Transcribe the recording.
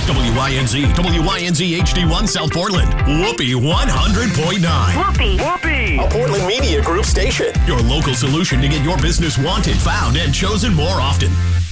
WYNZ HD1 South Portland. Whoopee 100.9. Whoopee. A Portland Media Group station. Your local solution to get your business wanted, found, and chosen more often.